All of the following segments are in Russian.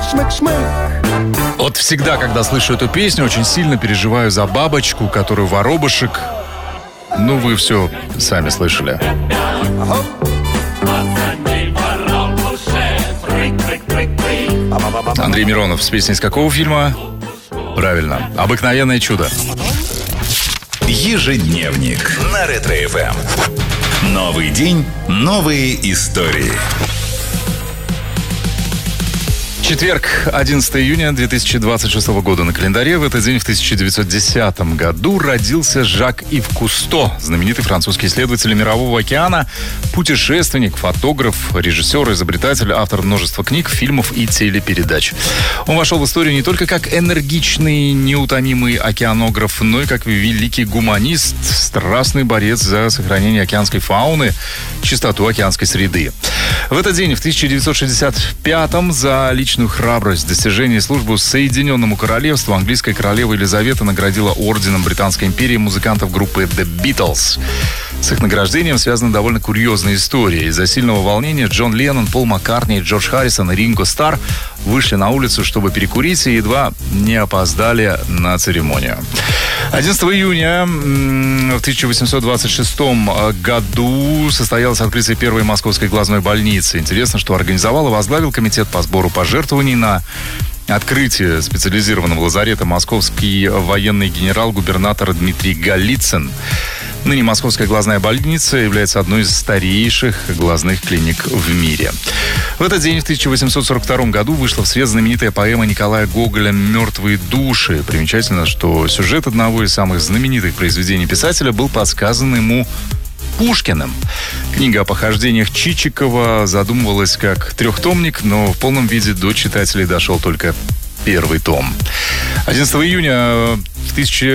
Вот всегда, когда слышу эту песню, очень сильно переживаю за бабочку, которую воробушек... Ну, вы все сами слышали. Андрей Миронов с песней из какого фильма? Правильно, «Обыкновенное чудо». Ежедневник на Ретро-ФМ. Новый день, новые истории. Четверг, 11 июня 2026 года на календаре. В этот день, в 1910 году, родился Жак-Ив Кусто, знаменитый французский исследователь Мирового океана, путешественник, фотограф, режиссер, изобретатель, автор множества книг, фильмов и телепередач. Он вошел в историю не только как энергичный, неутомимый океанограф, но и как великий гуманист, страстный борец за сохранение океанской фауны, чистоту океанской среды. В этот день, в 1965-м, за личную храбрость, достижение и службу Соединенному Королевству английская королева Елизавета наградила орденом Британской империи музыкантов группы The Beatles. С их награждением связана довольно курьезная история. Из-за сильного волнения Джон Леннон, Пол Маккартни, Джордж Харрисон и Ринго Старр вышли на улицу, чтобы перекурить, и едва не опоздали на церемонию. 11 июня в 1826 году состоялось открытие первой московской глазной больницы. Интересно, что организовал и возглавил комитет по сбору пожертвований на открытие специализированного лазарета московский военный генерал-губернатор Дмитрий Голицын. Ныне Московская глазная больница является одной из старейших глазных клиник в мире. В этот день, в 1842 году, вышла в свет знаменитая поэма Николая Гоголя «Мертвые души». Примечательно, что сюжет одного из самых знаменитых произведений писателя был подсказан ему Пушкиным. Книга о похождениях Чичикова задумывалась как трехтомник, но в полном виде до читателей дошел только первый том. 11 июня в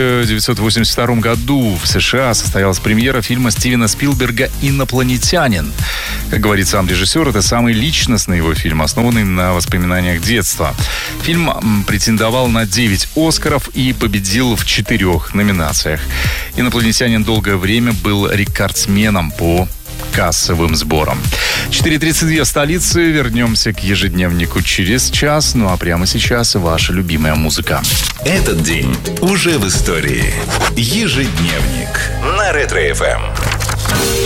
1982 году в США состоялась премьера фильма Стивена Спилберга «Инопланетянин». Как говорит сам режиссер, это самый личностный его фильм, основанный на воспоминаниях детства. Фильм претендовал на 9 «Оскаров» и победил в 4 номинациях. «Инопланетянин» долгое время был рекордсменом по кассовым сборам. 4:32 в столице. Вернемся к ежедневнику через час. Ну а прямо сейчас ваша любимая музыка. Этот день уже в истории. Ежедневник на Ретро-ФМ.